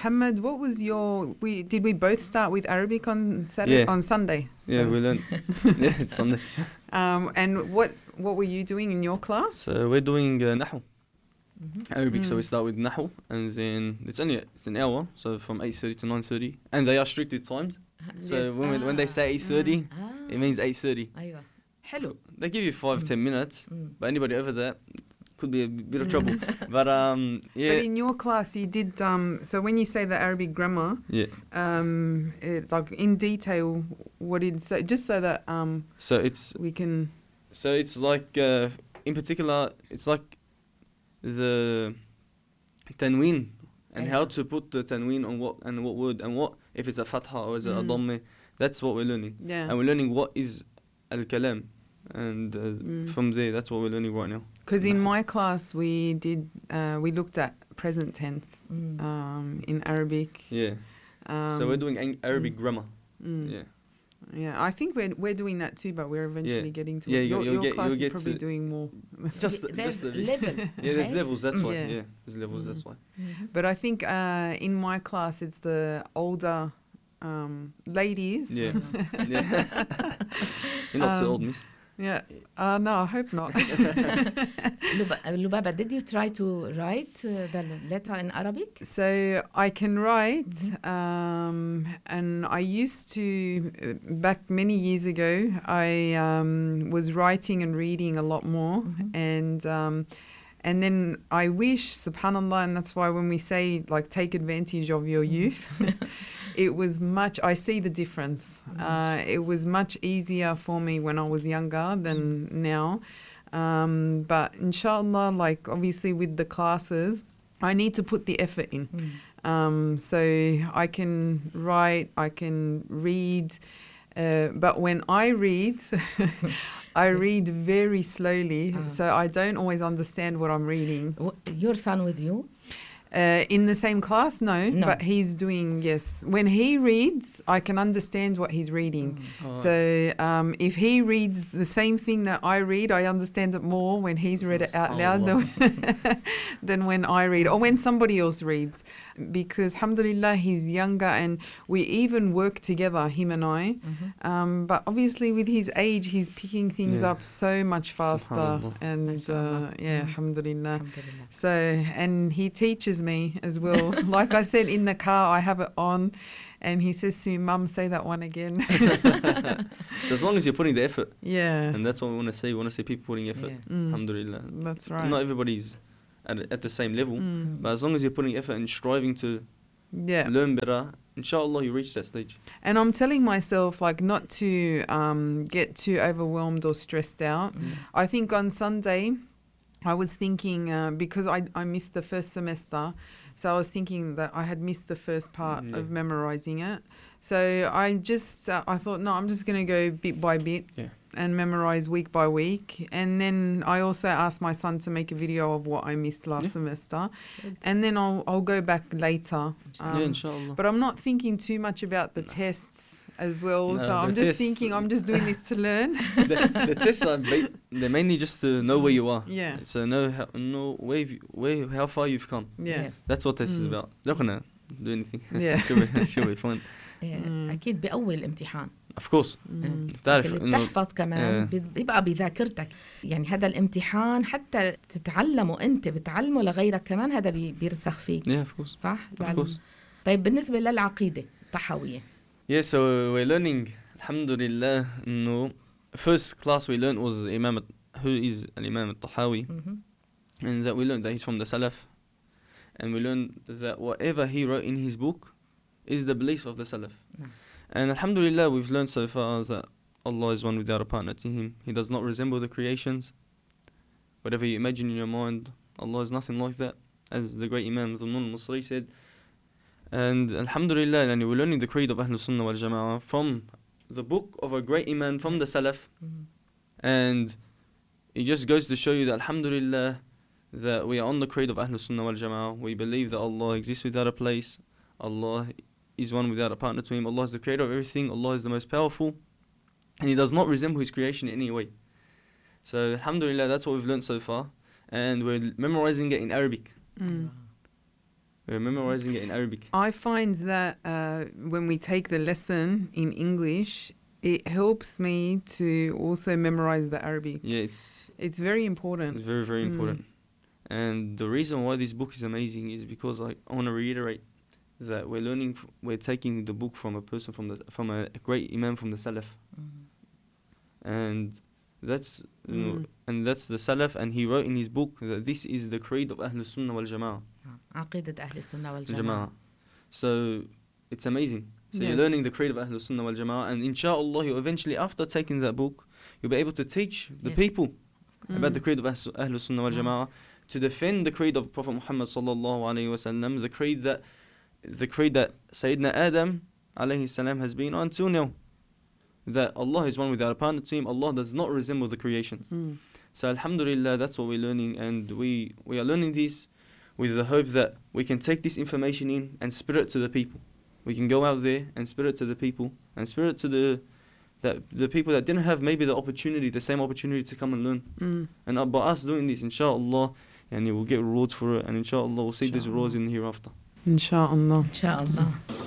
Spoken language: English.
Muhammad, what was did we both start with Arabic on Saturday, on Sunday? Yeah, we learned. Yeah, it's Sunday. And what were you doing in your class? So we're doing Nahu. Arabic, so we start with Nahu, and then it's an hour, so from 8:30 to 9:30, and they are strict with times. So when they say 8:30, it means 8:30. أيوة. حلو. They give you 5-10 minutes, but anybody over that could be a bit of trouble. But yeah. But in your class, you did. So when you say the Arabic grammar, like in detail, what did it say? Just so that we can. So it's like in particular, it's like the tanween and how to put the tanween on what word and what if it's a fatha or is it a dhamme. That's what we're learning. Yeah. And we're learning what is al-kalam, and from there, that's what we're learning right now. Because in my class, we looked at present tense in Arabic. Yeah. So we're doing Arabic grammar. Yeah. Yeah, I think we're doing that too, but we're eventually getting to it. Your class is probably doing more. just the level. Yeah, there's levels. That's why. Yeah, there's levels. That's why. But I think in my class, it's the older ladies. Yeah. Yeah. You're not too old, miss. Yeah. No, I hope not. Lubaba, did you try to write the letter in Arabic? So I can write, and I used to, back many years ago, I was writing and reading a lot more. And then I wish, subhanAllah, and that's why when we say, like, take advantage of your youth, it was I see the difference. It was much easier for me when I was younger than now. But inshallah, like obviously with the classes, I need to put the effort in. So I can write, I can read, but when I read, I read very slowly, so I don't always understand what I'm reading. Your son with you? In the same class, no, but he's doing, yes. When he reads, I can understand what he's reading. So if he reads the same thing that I read, I understand it more when he's read it out loud than when I read, or when somebody else reads. Because, alhamdulillah, he's younger and we even work together, him and I. But obviously with his age, he's picking things up so much faster. And alhamdulillah. So, and he teaches me as well. Like I said, in the car, I have it on. And he says to me, Mum, say that one again. So as long as you're putting the effort. Yeah. And that's what we want to say. We want to see people putting effort. Alhamdulillah. That's right. Not everybody's at the same level. But as long as you're putting effort and striving to learn better, inshallah, you reach that stage. And I'm telling myself, like, not to get too overwhelmed or stressed out. I think on Sunday, I was thinking, because I missed the first semester, so I was thinking that I had missed the first part of memorizing it. So I thought, no, I'm just going to go bit by bit and memorize week by week. And then I also asked my son to make a video of what I missed last semester. And then I'll go back later. Inshallah. But I'm not thinking too much about the tests as well. So I'm just thinking I'm just doing this to learn. The tests are they're mainly just to know where you are. Yeah. So know how far you've come. Yeah. That's what this is about. Not gonna do anything. Yeah. should be fun. أكيد بأول امتحان. Of course. تعرف تحفظ كمان بيبقى بذاكرتك. يعني هذا الامتحان حتى تتعلمه أنت بتعلمه لغيرك كمان هذا بيرسخ فيك. Yeah, of course. صح؟ Of course. طيب بالنسبة للعقيدة الطحاوية. Yeah, so we're learning, alhamdulillah, no. First class we learned was who is Imam al-Tahawi. And that we learned that he's from the Salaf. And we learned that whatever he wrote in his book is the belief of the Salaf. And alhamdulillah, we've learned so far that Allah is one without a partner to him. He does not resemble the creations. Whatever you imagine in your mind, Allah is nothing like that. As the great Imam Dhannun al-Masri said. And alhamdulillah, we're learning the creed of Ahlul Sunnah wal Jama'ah from the book of a great Imam from the Salaf. And it just goes to show you that alhamdulillah, that we are on the creed of Ahlul Sunnah wal Jama'ah. We believe that Allah exists without a place. Allah is one without a partner to him. Allah is the creator of everything. Allah is the most powerful. And he does not resemble his creation in any way. So alhamdulillah, that's what we've learned so far. And we're memorizing it in Arabic. We're memorizing it in Arabic. I find that when we take the lesson in English, it helps me to also memorize the Arabic. Yeah, It's very important. it's very, very important. And the reason why this book is amazing is because, like, I want to reiterate that we're taking the book from a person from a great imam from the Salaf. And that's that's the Salaf, and he wrote in his book that this is the creed of Ahl Sunnah wal Jama'ah. عقيدة أهل السنة والجماعة. So it's amazing. So Yes. you're learning the creed of Ahl Sunnah wal Jama'ah, and inshallah you eventually, after taking that book, you'll be able to teach the people about the creed of Ahl Sunnah wal Jama'ah, to defend the creed of Prophet Muhammad sallallahu alaihi wasallam, the creed that Sayyidina Adam alayhi salam has been on until now, that Allah is one without a partner to him. Allah does not resemble the creations. So alhamdulillah, that's what we're learning, and we are learning this with the hope that we can take this information in and spread it to the people. We can go out there and spread it to the people, and spread it to the people that didn't have maybe the same opportunity to come and learn. And by us doing this, inshallah, and we'll get rewards for it, and inshallah we'll see these rewards in the hereafter. Inshallah. إن شاء الله.